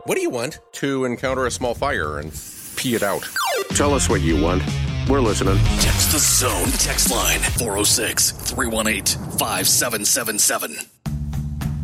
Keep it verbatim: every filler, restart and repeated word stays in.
What do you want? To encounter a small fire and pee it out. Tell us what you want. We're listening. Text the Zone text line four oh six, three one eight, five seven seven seven.